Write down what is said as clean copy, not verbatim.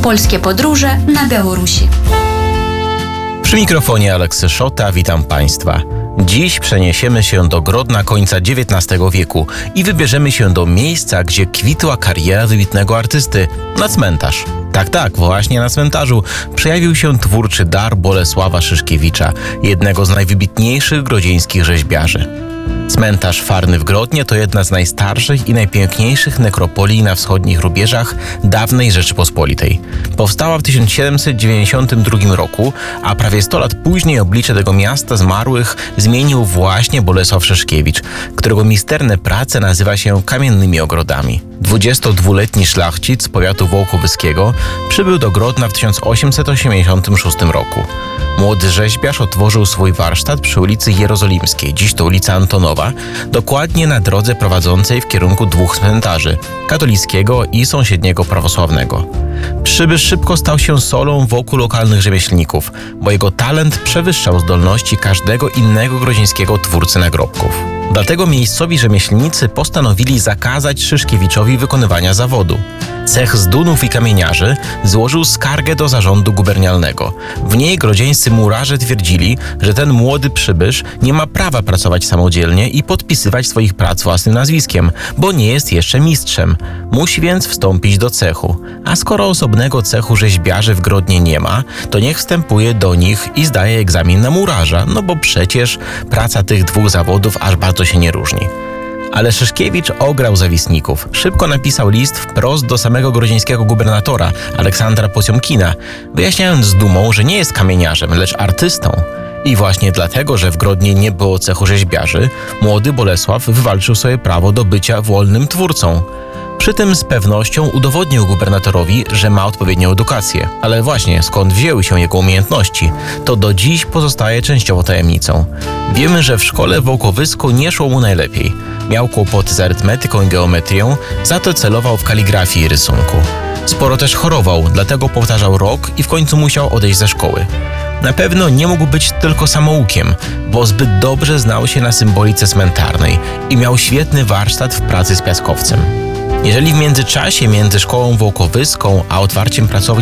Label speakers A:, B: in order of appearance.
A: Polskie podróże na Białorusi.
B: Przy mikrofonie Aleksy Szota, witam Państwa. Dziś przeniesiemy się do Grodna końca XIX wieku i wybierzemy się do miejsca, gdzie kwitła kariera wybitnego artysty, na cmentarz. Tak, właśnie na cmentarzu przejawił się twórczy dar Bolesława Szyszkiewicza, jednego z najwybitniejszych grodzieńskich rzeźbiarzy. Cmentarz Farny w Grodnie to jedna z najstarszych i najpiękniejszych nekropolii na wschodnich rubieżach dawnej Rzeczypospolitej. Powstała w 1792 roku, a prawie 100 lat później oblicze tego miasta zmarłych zmienił właśnie Bolesław Szyszkiewicz, którego misterne prace nazywa się kamiennymi ogrodami. 22-letni szlachcic z powiatu wołkowyskiego przybył do Grodna w 1886 roku. Młody rzeźbiarz otworzył swój warsztat przy ulicy Jerozolimskiej, dziś to ulica Antonowa, dokładnie na drodze prowadzącej w kierunku dwóch cmentarzy, katolickiego i sąsiedniego prawosławnego. Przybysz szybko stał się solą wokół lokalnych rzemieślników, bo jego talent przewyższał zdolności każdego innego grodzieńskiego twórcy nagrobków. Dlatego miejscowi rzemieślnicy postanowili zakazać Szyszkiewiczowi wykonywania zawodu. Cech zdunów i kamieniarzy złożył skargę do zarządu gubernialnego. W niej grodzieńscy murarze twierdzili, że ten młody przybysz nie ma prawa pracować samodzielnie i podpisywać swoich prac własnym nazwiskiem, bo nie jest jeszcze mistrzem. Musi więc wstąpić do cechu. A skoro osobnego cechu rzeźbiarzy w Grodnie nie ma, to niech wstępuje do nich i zdaje egzamin na murarza, no bo przecież praca tych dwóch zawodów aż bardzo się nie różni. Ale Szyszkiewicz ograł zawisników. Szybko napisał list wprost do samego grodzieńskiego gubernatora, Aleksandra Posiomkina, wyjaśniając z dumą, że nie jest kamieniarzem, lecz artystą. I właśnie dlatego, że w Grodnie nie było cechu rzeźbiarzy, młody Bolesław wywalczył sobie prawo do bycia wolnym twórcą. Przy tym z pewnością udowodnił gubernatorowi, że ma odpowiednią edukację. Ale właśnie skąd wzięły się jego umiejętności, to do dziś pozostaje częściowo tajemnicą. Wiemy, że w szkole w Wołkowysku nie szło mu najlepiej. Miał kłopoty z arytmetyką i geometrią, za to celował w kaligrafii i rysunku. Sporo też chorował, dlatego powtarzał rok i w końcu musiał odejść ze szkoły. Na pewno nie mógł być tylko samoukiem, bo zbyt dobrze znał się na symbolice cmentarnej i miał świetny warsztat w pracy z piaskowcem. Jeżeli w międzyczasie między szkołą wołkowyską a otwarciem pracowni